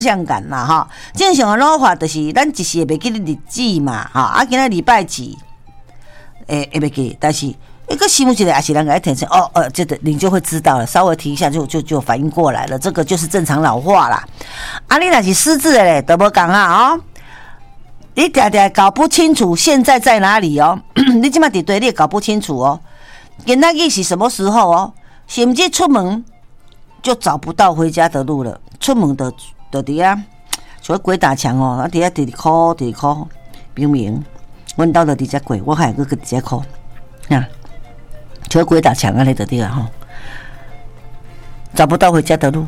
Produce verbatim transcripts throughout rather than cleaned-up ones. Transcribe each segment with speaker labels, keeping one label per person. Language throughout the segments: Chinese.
Speaker 1: 像感啦哈，正常的老化就是咱一时会袂记日子嘛哈，啊今仔礼拜几，诶会袂记，但是一个新闻起来也是人给他提醒哦，呃，这个你就会知道了，稍微提一下就就就反应过来了，这个就是正常老化啦。啊，你若是失智的嘞，都无讲啊哦，你常常搞不清楚现在在哪里哦，你即马伫对你也搞不清楚哦，今仔日是什么时候哦，甚至出门就找不到回家的路了，出门的。就伫啊，像鬼打墙哦，啊伫啊直直哭，直直哭，明明阮兜就伫遮过，我还个个伫遮哭，啊，像鬼打墙啊，你就对啊吼，找不到回家的路。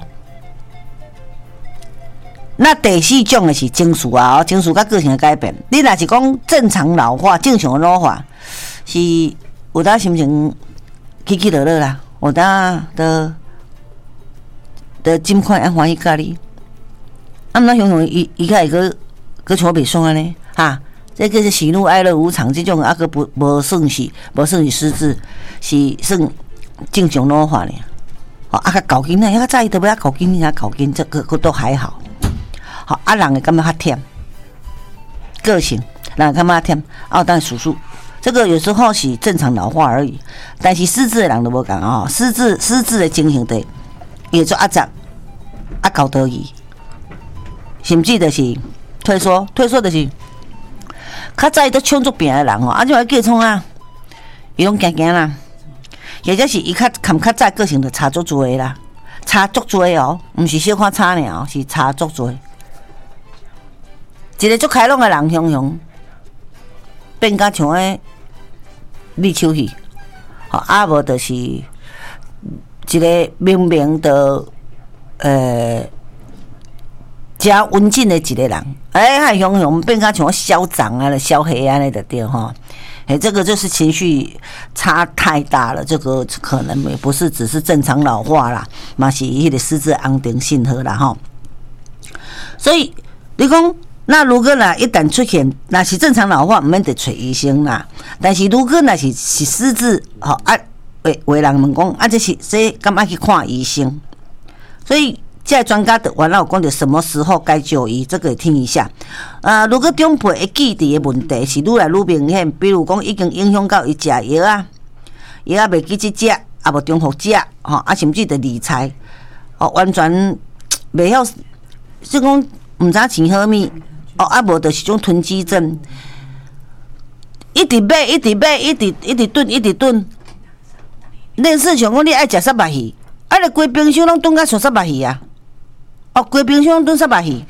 Speaker 1: 那第四种的是情绪啊，情绪甲个性的改变。你若是讲正常老化、正常的老化，是有当心情起起落落啦，有当的的尽快安欢喜甲你。啊，那熊熊伊伊开个个像袂爽安尼哈，这个是喜怒哀乐无常，这种啊个不无算是无算是失智，是算正常老化呢。好啊，个搞紧呢，遐早伊都不要搞紧，遐搞紧，这个个都还好。好啊，人会感觉较忝，个性人会感觉较忝，啊，当然叔叔，这个有时候是正常老化而已，但是失智的人都无讲啊，失智失智的情形的，也做阿杂啊搞得意。甚至就是退缩，退缩就是较早都抢足病的人吼，啊就要叫创啊，伊拢惊惊啦，或者是伊较含较早个性就差足多啦，差足多哦，毋是小可差尔哦，是差足多。一个足开朗的人，雄雄变甲像个立手戏，吼啊无就是一个明明的呃。加文静的一个人，哎，还雄雄变甲像嚣张啊、小黑啊，那的对哈，哎，这个就是情绪差太大了，这个可能也不是只是正常老化啦，嘛是迄个失智安定性好啦哈。所以你讲，那如果啦一旦出现，那是正常老化，唔免得找医生啦。但是如果那是是失智，吼啊，为为人问讲，啊，这是这干嘛去看医生？所以。这专家的完了，有讲到什么时候该就医，这个也听一下。呃，如果长辈会记忆的问题是愈来愈明显，比如讲已经影响到伊食药啊，药啊袂记去食，啊无中伏食，吼啊甚至的理财，哦完全袂晓，即讲毋知饲好物，哦啊无就是种囤积症，一直买一直买一直一直炖一直炖，类似像讲你爱食沙巴鱼，啊你规冰箱拢炖甲像沙巴鱼啊！哦，规冰箱炖沙巴鱼，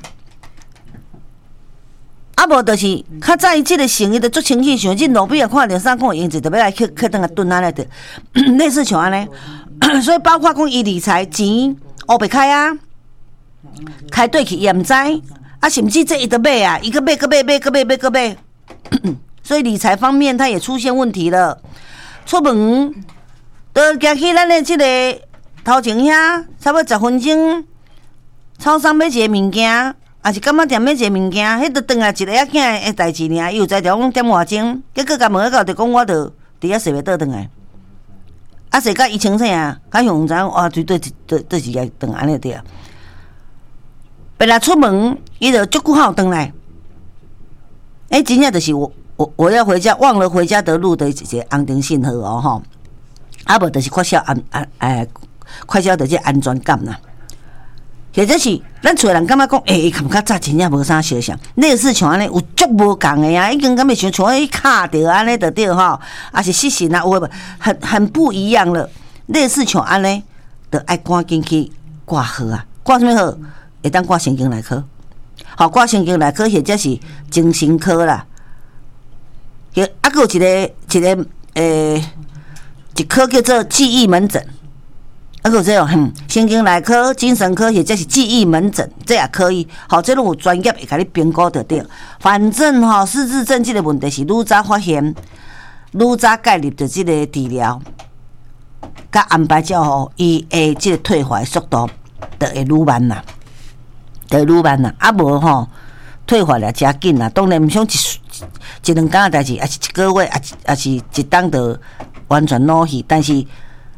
Speaker 1: 啊无就是较早伊即个生意就足清气，像即路边啊看到啥看用就特别来去去等下炖安尼的，类似像安尼。所以包括讲伊理财钱乌白开啊，开对去伊也毋知，啊甚至这伊都买啊，伊个买个买买个买买个买，所以理财方面他也出现问题了。出门都行去咱的即个头前遐，差不多十分钟。超商买一个物件，还是感觉店买一个物件，迄都转来一个仔囝的代志尔。伊有才调讲点外钟，结果甲问到就讲我着伫遐洗袂倒转来。啊，洗甲伊清醒啊，甲向知哇，对对对对是来转安尼对啊。本来出门，伊就足久好转来。哎、欸，真正就是我我我要回家，忘了回家的路的一个安定信号哦吼。啊，无就是缺少安安诶，缺少着这安全感啦。或者是咱厝人感觉讲，诶、欸，伊看较早真正无啥相像，类似像安尼有足无共的啊，已经敢袂像像迄卡着安尼就对吼，啊是失神啊，有诶很很不一样了。类似像安尼，就爱赶紧去挂号啊，挂什么号？会当挂神经内科，好挂神经内科或者是精神科啦。个啊，还有一个一个诶、欸，一科叫做记忆门诊。啊，有这种哼，神经内科、精神科，或者是记忆门诊，这也可以。好，这种有专业会甲你评估就对。反正吼、哦，失智症这个问题是愈早发现，愈早介入的这个治疗，甲安排照吼，伊的这个退化速度就会愈慢啦，就会愈慢啦。啊无吼，退化了真紧啦。当然毋想一一两天的代志，也是一个月，也也是一当就完全老去，但是。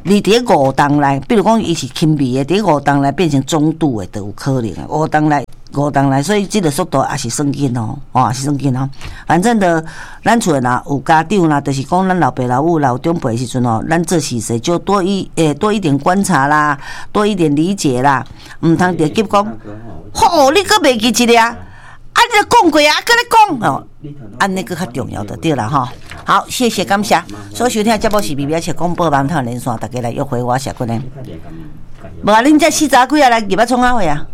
Speaker 1: 你伫五档内，比如讲伊是轻微的，伫五档内变成中度的，都有可能啊。五档内，五档内，所以这个速度也是算紧哦，哦，也是算紧哦。反正的，咱厝啦有家长啦，就是讲咱老爸老母老长辈时阵哦，咱做事时就多一诶、欸、多一点观察啦，多一点理解啦，毋通直接讲，吼、哦，你搁袂记一个啊？啊，你讲过啊，搁咧讲哦，安尼搁较重要的对啦吼。好，谢谢感谢。所收听的节目是微微且广播网台连线，大家来约会我谢君呢。无啊，恁这四早几啊来入啊创啊会啊？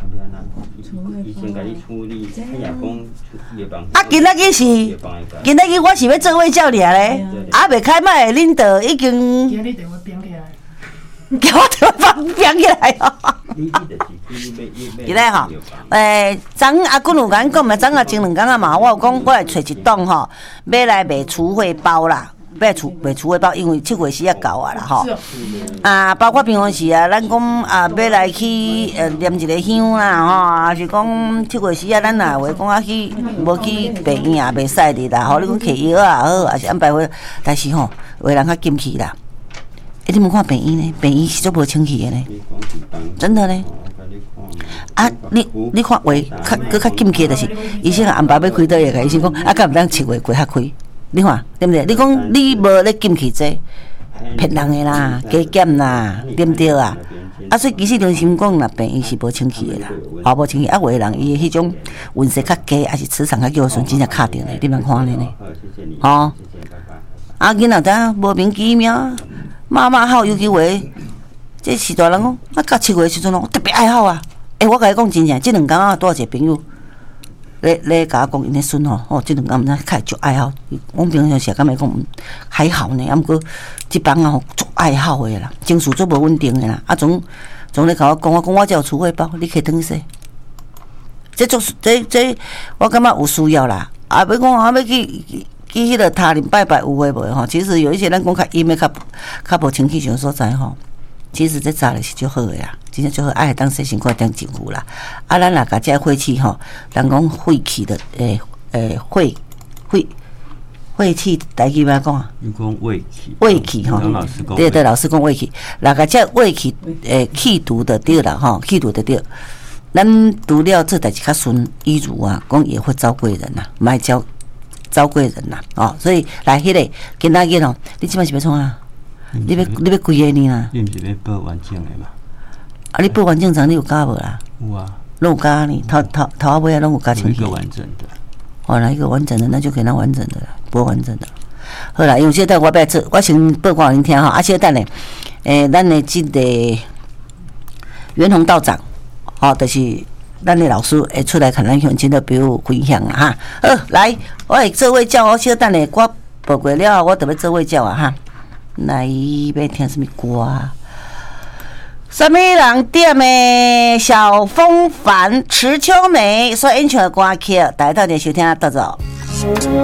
Speaker 1: 啊，今仔日是，今仔日我是要做卫教尔咧，啊，未开麦，恁就已经。今日电话编起来。叫我电话编起来哦。今日吼，诶，昨阿君有甲咱讲嘛，昨下前两工啊嘛，我有讲我来找一栋吼，要来卖储汇包啦，要来储卖储汇包，因为七月时也到啊啦吼。啊，包括平常时啊，咱讲啊，要来去呃念一个香啦吼，啊是讲七月时啊，咱若话讲啊去无去病院也袂使哩啦，吼，你讲摕药啊好，还是安排伙，但是吼，有人较禁气啦。欸、你们看病院呢？病院是足无清气的呢，真的呢。啊，你你看话较搁较禁忌的是，医生安排要开刀也甲医生讲，啊，敢毋当七月过较开？你看对不对？你讲你无咧禁气这，骗人的啦，加减啦，对不对啊？啊，所以其实中心讲啦，病院是无清气的啦，啊无清气，啊，有的人伊迄种运势较低，还是磁场较弱，时阵真正卡着呢，你莫看咧呢，吼。啊，囡仔仔无名其妙。妈妈好，尤其话，这是大人讲，啊，到七月时阵哦，特别爱好啊。诶、欸，我甲你讲真正，即两工啊，拄好一个朋友，咧咧甲我讲因咧孙吼，哦，即两工毋知较足爱好。我平常时感觉讲还好呢，啊，毋过即帮啊，足爱好的啦，情绪足无稳定的啦。啊，总总咧甲我讲，我讲我只有储汇包，你可以等洗。这足这这，我感觉有需要啦。啊，要讲啊，要去。去迄个塔林拜拜有诶无吼？其实有一些咱讲较阴诶、较较无清气上所在吼。其实这早咧是足好诶啦，真正足好，爱当洗身躯当净肤啦。啊，咱若甲这晦气吼，人讲晦气的诶诶晦晦晦气，台语要讲啊？
Speaker 2: 你讲胃气。
Speaker 1: 胃气吼，对对，老师讲胃气，若甲这胃气诶气毒的对啦吼，气毒的对。咱除了这代志较顺，医如啊，讲也会招贵人呐，卖招。招贵人呐、啊，哦，所以来迄、那个今仔日哦，你即摆是要创啊？你要你要几个呢啦？
Speaker 2: 你毋是要报完整的嘛？
Speaker 1: 啊，你报完整章你有加无啦？
Speaker 2: 有啊，
Speaker 1: 拢有加呢，头头头啊尾啊拢有加清楚。
Speaker 2: 一个完整的。
Speaker 1: 哦，来一个完整的，那就给他完整的了，不完整的。好啦，因为这等我要做，我先报告恁听吼，啊，这等咧，诶、欸，咱的这个袁宏道长，哦，就是。咱的老师会出来，可能向真的朋友分享啊哈。好，来，我会做卫教，我小等下我报过了，我特别做卫教啊哈。来，要听什么歌啊？什么人点的小风帆池秋梅所演唱的歌曲，大家到底收听得到走。